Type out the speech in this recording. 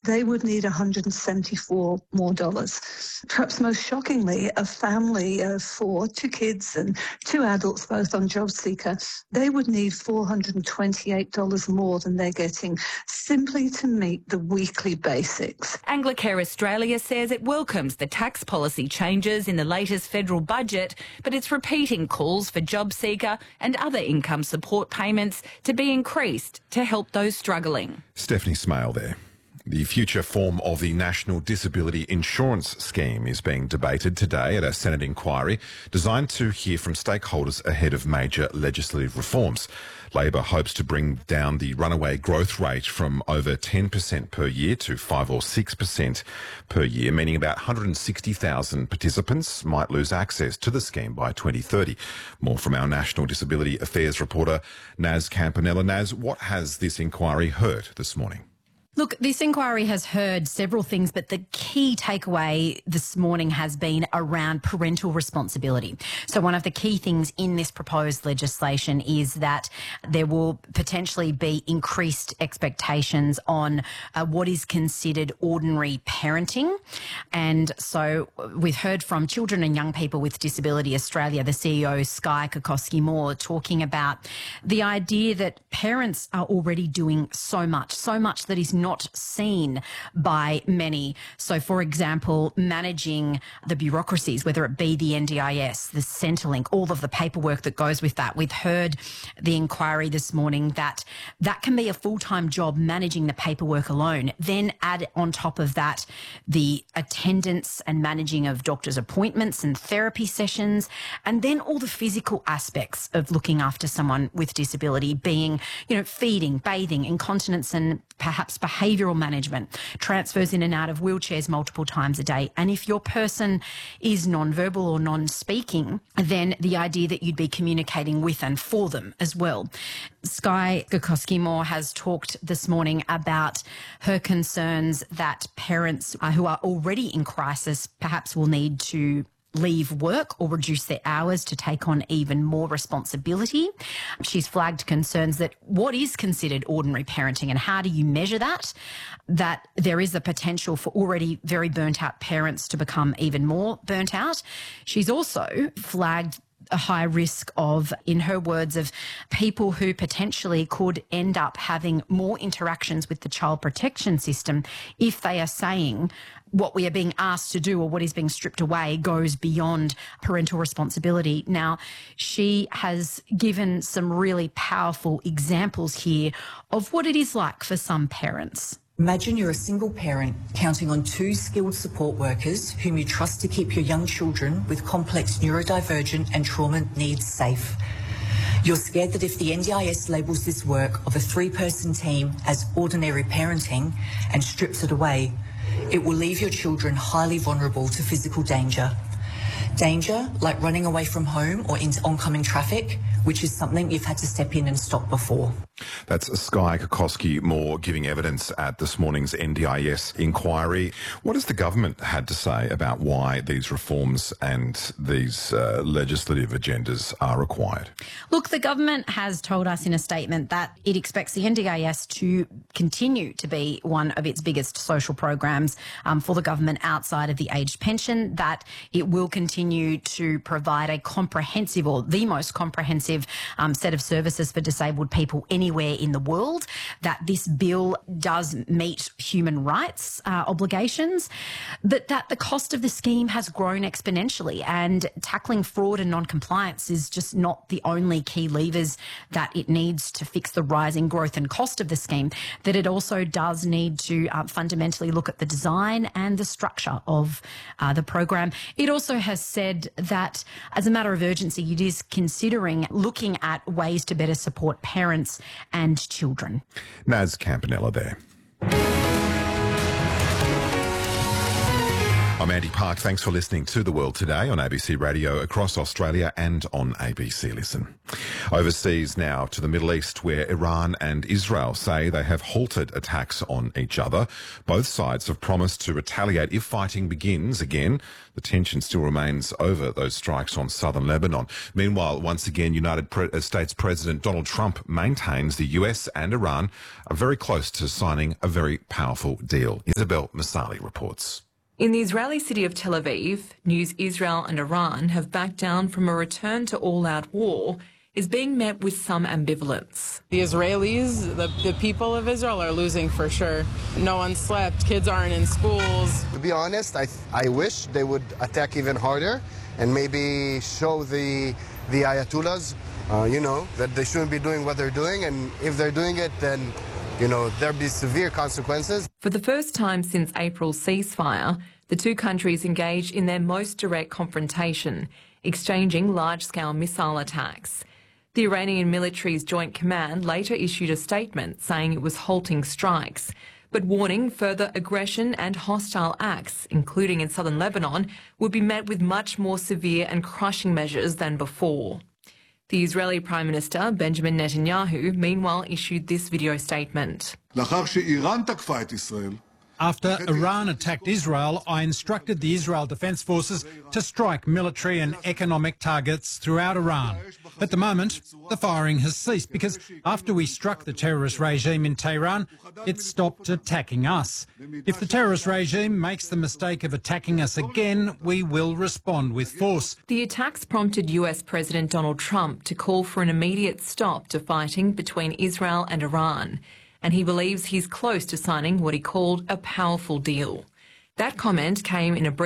they would need $174 more. Perhaps most shockingly, a family of four, two kids and two adults, both on JobSeeker, they would need $428 more than they're getting simply to meet the weekly basics. Anglicare Australia says it welcomes the tax policy changes in the latest federal budget, but it's repeating calls for JobSeeker and other income support payments to be increased to help those struggling. Stephanie Smale there. The future form of the National Disability Insurance Scheme is being debated today at a Senate inquiry designed to hear from stakeholders ahead of major legislative reforms. Labor hopes to bring down the runaway growth rate from over 10% per year to 5 or 6% per year, meaning about 160,000 participants might lose access to the scheme by 2030. More from our National Disability Affairs reporter, Naz Campanella. Naz, what has this inquiry heard this morning? Look, this inquiry has heard several things, but the key takeaway this morning has been around parental responsibility. So one of the key things in this proposed legislation is that there will potentially be increased expectations on what is considered ordinary parenting. And so we've heard from Children and Young People with Disability Australia, the CEO, Skye Kokoski-Moore, talking about the idea that parents are already doing so much that is not seen by many. So, for example, managing the bureaucracies, whether it be the NDIS, the Centrelink, all of the paperwork that goes with that. We've heard the inquiry this morning that can be a full-time job, managing the paperwork alone. Then add on top of that the attendance and managing of doctors' appointments and therapy sessions, and then all the physical aspects of looking after someone with disability, being, feeding, bathing, incontinence and perhaps behavioural management, transfers in and out of wheelchairs multiple times a day. And if your person is non-verbal or non-speaking, then the idea that you'd be communicating with and for them as well. Skye Kokoski-Moore has talked this morning about her concerns that parents who are already in crisis perhaps will need to leave work or reduce their hours to take on even more responsibility. She's flagged concerns that what is considered ordinary parenting and how do you measure that there is a potential for already very burnt out parents to become even more burnt out. She's also flagged a high risk of, in her words, of people who potentially could end up having more interactions with the child protection system if they are saying what we are being asked to do or what is being stripped away goes beyond parental responsibility. Now, she has given some really powerful examples here of what it is like for some parents. Imagine you're a single parent counting on 2 skilled support workers whom you trust to keep your young children with complex neurodivergent and trauma needs safe. You're scared that if the NDIS labels this work of a 3-person team as ordinary parenting and strips it away, it will leave your children highly vulnerable to physical danger. Danger like running away from home or into oncoming traffic, which is something you've had to step in and stop before. That's Skye Kokoski-Moore giving evidence at this morning's NDIS inquiry. What has the government had to say about why these reforms and these legislative agendas are required? Look, the government has told us in a statement that it expects the NDIS to continue to be one of its biggest social programs for the government outside of the aged pension, that it will continue to provide a comprehensive or the most comprehensive set of services for disabled people anywhere in the world, that this bill does meet human rights obligations, but that the cost of the scheme has grown exponentially, and tackling fraud and non-compliance is just not the only key levers that it needs to fix the rising growth and cost of the scheme, that it also does need to fundamentally look at the design and the structure of the program. It also has said that as a matter of urgency, it is considering looking at ways to better support parents and children. Naz Campanella there. I'm Andy Park. Thanks for listening to The World Today on ABC Radio across Australia and on ABC Listen. Overseas now to the Middle East, where Iran and Israel say they have halted attacks on each other. Both sides have promised to retaliate if fighting begins again. The tension still remains over those strikes on southern Lebanon. Meanwhile, once again, United States President Donald Trump maintains the US and Iran are very close to signing a very powerful deal. Isabel Masali reports. In the Israeli city of Tel Aviv, news Israel and Iran have backed down from a return to all-out war is being met with some ambivalence. The Israelis, the people of Israel, are losing for sure. No one slept. Kids aren't in schools. To be honest, I wish they would attack even harder and maybe show the Ayatollahs, that they shouldn't be doing what they're doing. And if they're doing it, then, there'll be severe consequences. For the first time since April's ceasefire, the two countries engaged in their most direct confrontation, exchanging large-scale missile attacks. The Iranian military's Joint Command later issued a statement saying it was halting strikes, but warning further aggression and hostile acts, including in southern Lebanon, would be met with much more severe and crushing measures than before. The Israeli Prime Minister, Benjamin Netanyahu, meanwhile issued this video statement. After Iran attacked Israel, I instructed the Israel Defence Forces to strike military and economic targets throughout Iran. At the moment, the firing has ceased because after we struck the terrorist regime in Tehran, it stopped attacking us. If the terrorist regime makes the mistake of attacking us again, we will respond with force. The attacks prompted US President Donald Trump to call for an immediate stop to fighting between Israel and Iran. And he believes he's close to signing what he called a powerful deal. That comment came in a brief